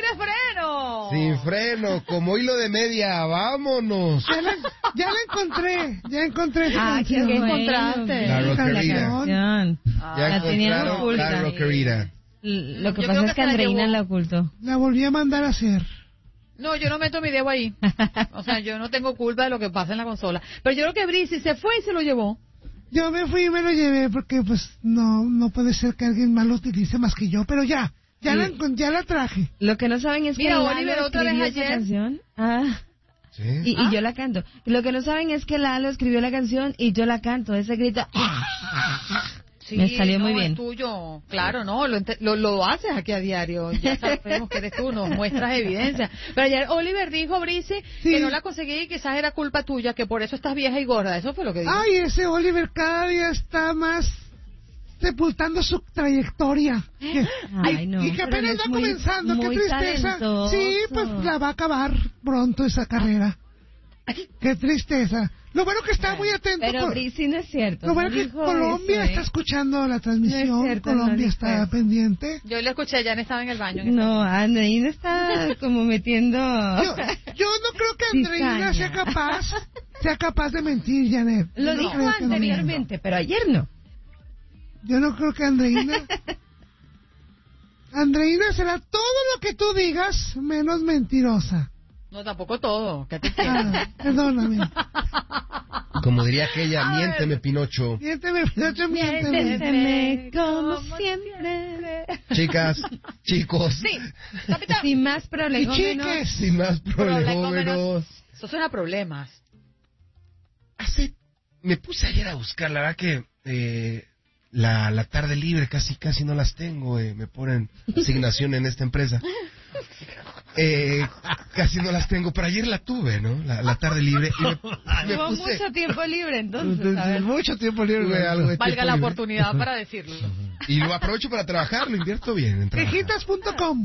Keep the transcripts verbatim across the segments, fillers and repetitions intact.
freno. Sin freno, como hilo de media, vámonos. Ya la, ya la encontré, ya encontré esa Ah, canción. ¿qué encontraste? La rockerita. canción. Ya La tenían encontraron oculta. la rockerita. L- Lo que Yo pasa creo es que que se la Andreina llevó. la ocultó. La volví a mandar a hacer. No, yo no meto mi dedo ahí. O sea, yo no tengo culpa de lo que pasa en la consola. Pero yo creo que Brisi se fue y se lo llevó. Yo me fui y me lo llevé porque pues no no puede ser que alguien más lo utilice más que yo, pero ya, ya, Sí. la, encon- ya la traje. Lo que no saben es Mira, que Oliver, Lalo otra vez escribió esa ayer. canción. Ah, ¿Sí? y, y yo la canto. Lo que no saben es que Lalo escribió la canción y yo la canto. Ese grito. Sí, Me salió no, muy bien. Es tuyo. Claro, no, lo, ente- lo, lo haces aquí a diario. Ya sabemos que eres tú, nos muestras evidencia. Pero ayer Oliver dijo, Brisi, Sí. que no la conseguí y quizás era culpa tuya, que por eso estás vieja y gorda. Eso fue lo que dijo. Ay, ese Oliver cada día está más sepultando su trayectoria. Que- Ay, no, y que pero apenas él es va muy- comenzando, qué muy tristeza. talentoso. Sí, pues la va a acabar pronto esa carrera. Qué tristeza. Lo bueno que está muy atento. Pero por- Brisi no es cierto. Lo bueno no que dijo Colombia eso, está ¿eh? escuchando la transmisión. No es cierto, Colombia no dijo está eso. pendiente. Yo le escuché, ya estaba en el baño. en No, Andreina está como metiendo... Yo, yo no creo que Andreina Cizaña. sea capaz, sea capaz de mentir, Janet. Lo Yo no dijo creo que no anteriormente, pero ayer no. mienta. Yo no creo que Andreina... Andreina será todo lo que tú digas, menos mentirosa. No, tampoco todo. ¿Qué te Ah, perdóname. Como diría aquella, miénteme, Pinocho. Miénteme, Pinocho, miénteme. Miénteme como siempre. Chicas, chicos, Sí, capitán. Sin más Y prolegómenos. chiques. sin más prolegómenos. Prolegómenos. Eso suena a problemas. Hace, me puse ayer a buscar, la verdad que eh, la, la tarde libre casi casi no las tengo, eh, me ponen asignación en esta empresa. Eh, casi no las tengo, pero ayer la tuve, ¿no? La, la tarde libre. Y me, me Tuvo puse, mucho tiempo libre entonces. A ver. Mucho tiempo libre. tuve algo de Valga tiempo la libre. oportunidad para decirlo. Y lo aprovecho para trabajar, lo invierto bien en trabajar. Quejitas punto com.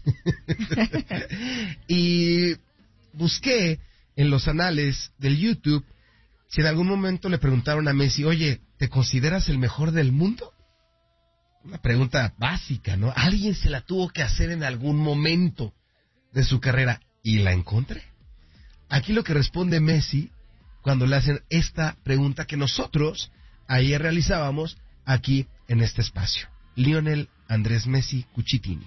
Y busqué en los anales del YouTube si en algún momento le preguntaron a Messi, oye, ¿te consideras el mejor del mundo? Una pregunta básica, ¿no? Alguien se la tuvo que hacer en algún momento de su carrera y la encontré. Aquí lo que responde Messi cuando le hacen esta pregunta que nosotros ayer realizábamos aquí en este espacio. Lionel Andrés Messi Cuchitini.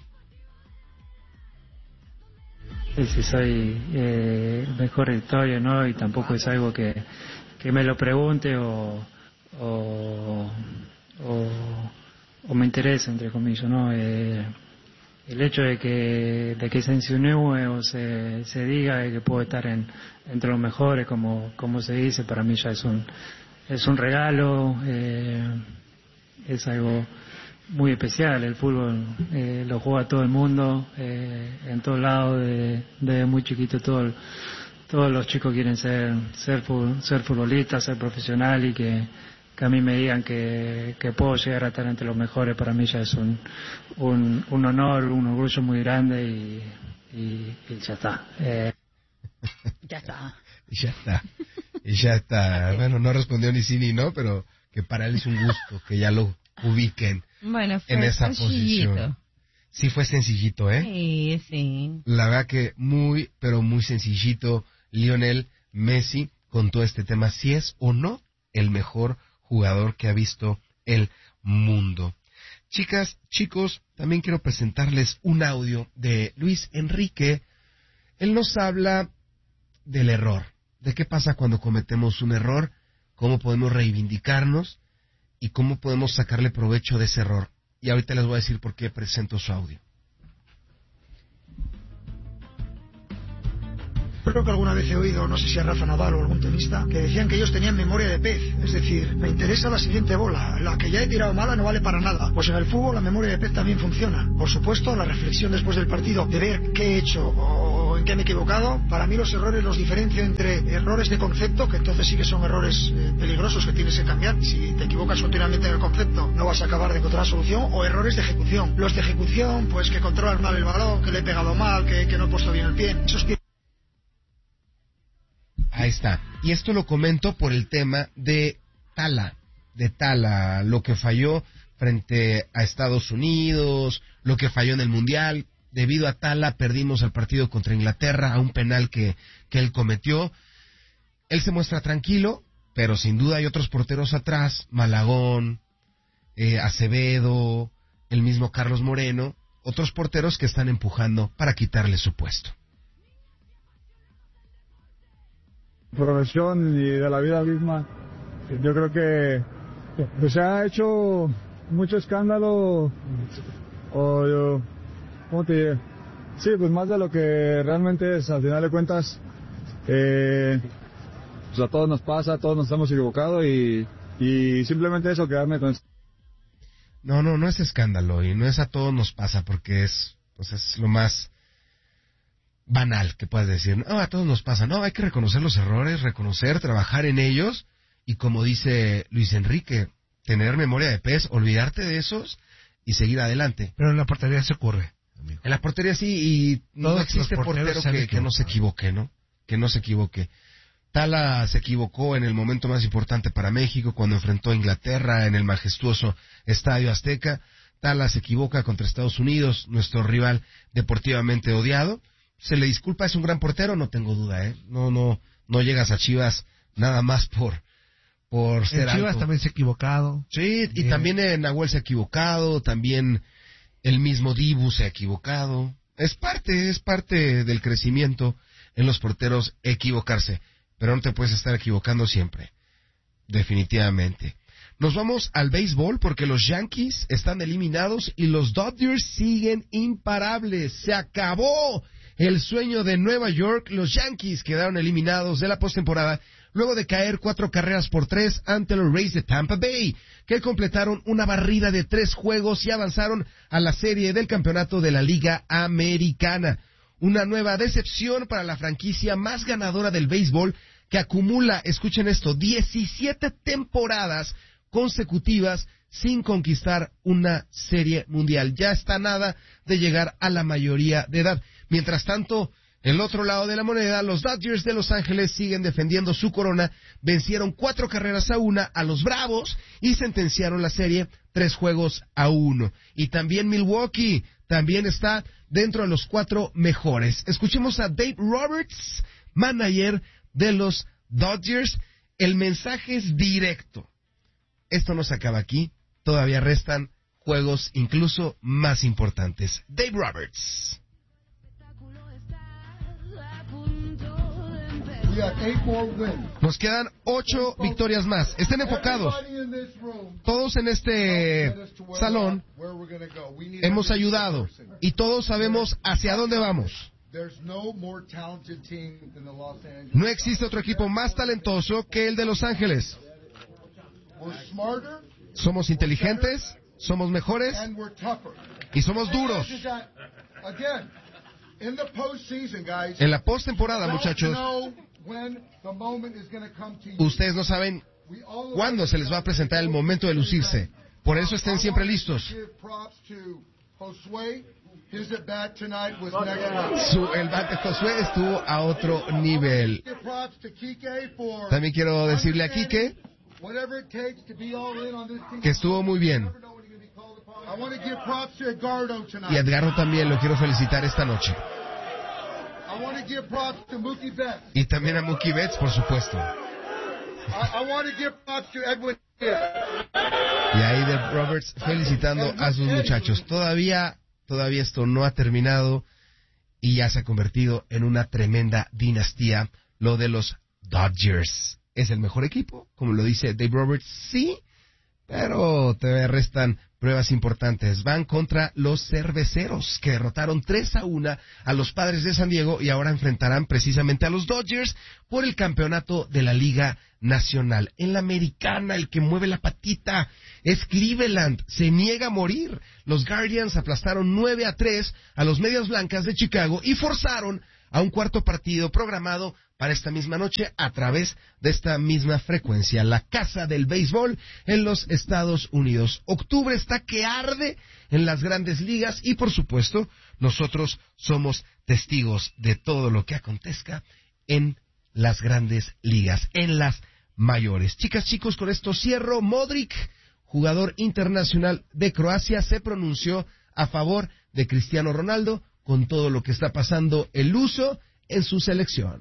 Si soy eh, el mejor de historia, ¿no? Y tampoco es algo que, que me lo pregunte o, o, o, o me interese, entre comillas, ¿no? Eh, el hecho de que, de que se insinúe o se, se diga de que puedo estar en, entre los mejores, como, como se dice, para mí ya es un, es un regalo, eh, es algo muy especial. El fútbol eh, lo juega todo el mundo, eh, en todos lados, de, desde muy chiquito todo el, todos los chicos quieren ser ser, fu- ser futbolistas, ser profesional, y que, que a mí me digan que, que puedo llegar a estar entre los mejores, para mí ya es un, un, un honor, un orgullo muy grande, y, y, y ya está. Eh, Ya está. Y ya está. Y ya está. Bueno, no respondió ni sí ni no, pero que para él es un gusto que ya lo ubiquen Bueno, fue en esa sencillito. posición. Sí fue sencillito, ¿eh? Sí, sí. La verdad que muy, pero muy sencillito, Lionel Messi con todo este tema, si es o no el mejor jugador que ha visto el mundo. Chicas, chicos, también quiero presentarles un audio de Luis Enrique. Él nos habla del error, de qué pasa cuando cometemos un error, cómo podemos reivindicarnos y cómo podemos sacarle provecho de ese error. Y ahorita les voy a decir por qué presento su audio. Creo que alguna vez he oído, no sé si a Rafa Nadal o algún tenista, que decían que ellos tenían memoria de pez. Es decir, me interesa la siguiente bola, la que ya he tirado mala no vale para nada. Pues en el fútbol la memoria de pez también funciona. Por supuesto, la reflexión después del partido, de ver qué he hecho o en qué me he equivocado. Para mí los errores los diferencio entre errores de concepto, que entonces sí que son errores eh, peligrosos que tienes que cambiar. Si te equivocas continuamente en el concepto, no vas a acabar de encontrar solución. O errores de ejecución. Los de ejecución, pues que controlas mal el balón, que le he pegado mal, que, que no he puesto bien el pie. Esos tienen... Ahí está. Y esto lo comento por el tema de Tala, de Tala, lo que falló frente a Estados Unidos, lo que falló en el Mundial. debido a Tala perdimos el partido contra Inglaterra a un penal que, que él cometió. Él se muestra tranquilo, pero sin duda hay otros porteros atrás, Malagón, eh, Acevedo, el mismo Carlos Moreno, otros porteros que están empujando para quitarle su puesto. Profesión y de la vida misma, yo creo que pues, se ha hecho mucho escándalo, o yo, ¿cómo te diré? Sí, pues más de lo que realmente es, al final de cuentas, eh, pues a todos nos pasa, todos nos hemos equivocado y, y simplemente eso, quedarme con eso. No, no, no es escándalo y no es a todos nos pasa porque es, pues es lo más banal que puedes decir. No, a todos nos pasa. No, hay que reconocer los errores, reconocer, trabajar en ellos y como dice Luis Enrique, tener memoria de pez, olvidarte de esos y seguir adelante. Pero en la portería se ocurre, amigo. En la portería sí y no Todos existe los portero porteros se han que, que no se equivoque, ¿no? Que no se equivoque. Tala se equivocó en el momento más importante para México cuando enfrentó a Inglaterra en el majestuoso Estadio Azteca. Tala se equivoca contra Estados Unidos, nuestro rival deportivamente odiado. Se le disculpa, es un gran portero, no tengo duda, ¿eh? No, no, no llegas a Chivas nada más por, por ser en Chivas alto. también se ha equivocado. Sí, y Bien. también en Nahuel se ha equivocado, también el mismo Dibu se ha equivocado. Es parte, es parte del crecimiento en los porteros equivocarse. Pero no te puedes estar equivocando siempre, definitivamente. Nos vamos al béisbol porque los Yankees están eliminados y los Dodgers siguen imparables. Se acabó el sueño de Nueva York. Los Yankees quedaron eliminados de la postemporada luego de caer cuatro carreras por tres ante los Rays de Tampa Bay, que completaron una barrida de tres juegos y avanzaron a la serie del campeonato de la Liga Americana. Una nueva decepción para la franquicia más ganadora del béisbol que acumula, escuchen esto, diecisiete temporadas consecutivas sin conquistar una serie mundial. Ya está nada de llegar a la mayoría de edad. Mientras tanto, el otro lado de la moneda, los Dodgers de Los Ángeles siguen defendiendo su corona, vencieron cuatro carreras a una a los Bravos y sentenciaron la serie tres juegos a uno. Y también Milwaukee también está dentro de los cuatro mejores. Escuchemos a Dave Roberts, manager de los Dodgers. El mensaje es directo. Esto no se acaba aquí, todavía restan juegos incluso más importantes. Dave Roberts. Nos quedan ocho victorias más. Estén enfocados. Todos en este salón hemos ayudado y todos sabemos hacia dónde vamos. No existe otro equipo más talentoso que el de Los Ángeles. Somos inteligentes, somos mejores y somos duros. En la postemporada, muchachos, ustedes no saben cuándo se les va a presentar el momento de lucirse. Por eso estén siempre listos. Su, el bat de Josué estuvo a otro nivel. También quiero decirle a Quique que estuvo muy bien. Y a Edgardo también lo quiero felicitar esta noche. Y también a Mookie Betts, por supuesto. Y ahí de Roberts felicitando a sus muchachos. Todavía, todavía esto no ha terminado y ya se ha convertido en una tremenda dinastía. Lo de los Dodgers. ¿Es el mejor equipo? Como lo dice Dave Roberts, sí, pero te restan pruebas importantes. Van contra los Cerveceros, que derrotaron tres a uno a los Padres de San Diego y ahora enfrentarán precisamente a los Dodgers por el campeonato de la Liga Nacional. En la Americana, el que mueve la patita es Cleveland, se niega a morir. Los Guardians aplastaron nueve a tres a los Medias Blancas de Chicago y forzaron a un cuarto partido programado para esta misma noche a través de esta misma frecuencia, la casa del béisbol en los Estados Unidos. Octubre está que arde en las grandes ligas y, por supuesto, nosotros somos testigos de todo lo que acontezca en las grandes ligas, en las mayores. Chicas, chicos, con esto cierro. Modric, jugador internacional de Croacia, se pronunció a favor de Cristiano Ronaldo con todo lo que está pasando el luso en su selección.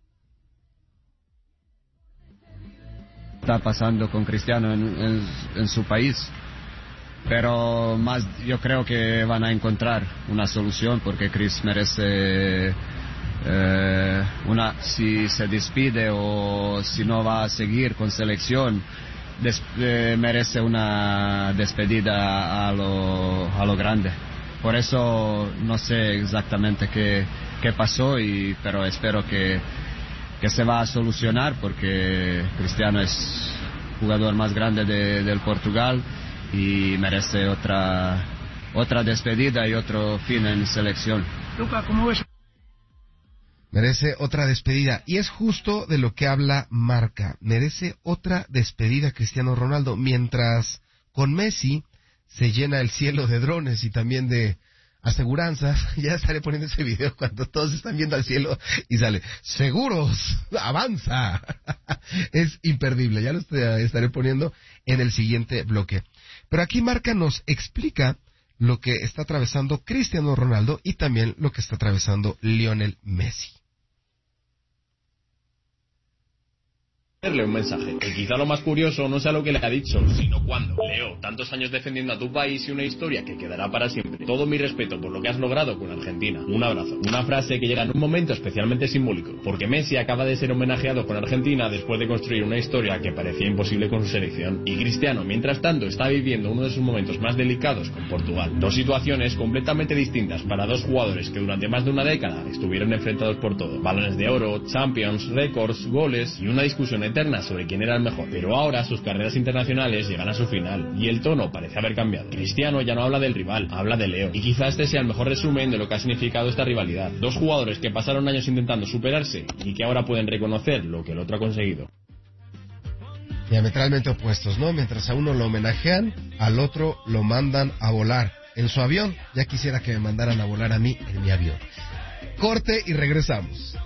Está pasando con Cristiano en, en, en su país, pero más yo creo que van a encontrar una solución porque Chris merece eh, una, si se despide o si no va a seguir con selección, des, eh, merece una despedida a lo, a lo grande. Por eso no sé exactamente qué, qué pasó, y, pero espero que, que se va a solucionar porque Cristiano es jugador más grande de, del Portugal y merece otra otra despedida y otro fin en selección. Luca, ¿cómo ves? Merece otra despedida, y es justo de lo que habla Marca. Merece otra despedida Cristiano Ronaldo, mientras con Messi se llena el cielo de drones y también de aseguranzas. Ya estaré poniendo ese video cuando todos están viendo al cielo y sale, seguros, avanza. Es imperdible, ya lo estaré poniendo en el siguiente bloque. Pero aquí Marca nos explica lo que está atravesando Cristiano Ronaldo y también lo que está atravesando Lionel Messi. Un mensaje, que quizá lo más curioso no sea lo que le ha dicho, sino cuándo. Leo, tantos años defendiendo a tu país y una historia que quedará para siempre. Todo mi respeto por lo que has logrado con Argentina. Un abrazo. Una frase que llega en un momento especialmente simbólico, porque Messi acaba de ser homenajeado con Argentina después de construir una historia que parecía imposible con su selección. Y Cristiano, mientras tanto, está viviendo uno de sus momentos más delicados con Portugal. Dos situaciones completamente distintas para dos jugadores que durante más de una década estuvieron enfrentados por todo. Balones de oro, Champions, récords, goles y una discusión eterna sobre quién era el mejor, pero ahora sus carreras internacionales llegan a su final y el tono parece haber cambiado. Cristiano ya no habla del rival, habla de Leo, y quizá este sea el mejor resumen de lo que ha significado esta rivalidad. Dos jugadores que pasaron años intentando superarse y que ahora pueden reconocer lo que el otro ha conseguido. Diametralmente opuestos, ¿no? Mientras a uno lo homenajean, al otro lo mandan a volar en su avión. Ya quisiera que me mandaran a volar a mí en mi avión. Corte y regresamos.